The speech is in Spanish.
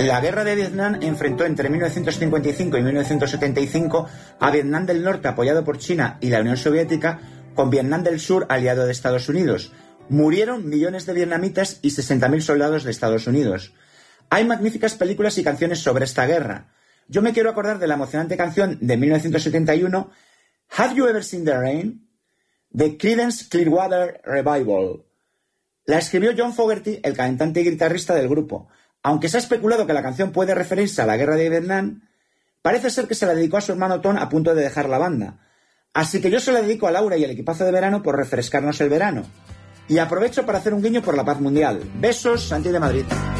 La guerra de Vietnam enfrentó entre 1955 y 1975 a Vietnam del Norte, apoyado por China y la Unión Soviética, con Vietnam del Sur, aliado de Estados Unidos. Murieron millones de vietnamitas y 60.000 soldados de Estados Unidos. Hay magníficas películas y canciones sobre esta guerra. Yo me quiero acordar de la emocionante canción de 1971, Have You Ever Seen the Rain?, de Creedence Clearwater Revival. La escribió John Fogerty, el cantante y guitarrista del grupo. Aunque se ha especulado que la canción puede referirse a la guerra de Vietnam, parece ser que se la dedicó a su hermano Tom a punto de dejar la banda. Así que yo se la dedico a Laura y al equipazo de verano por refrescarnos el verano. Y aprovecho para hacer un guiño por la paz mundial. Besos, Santi de Madrid.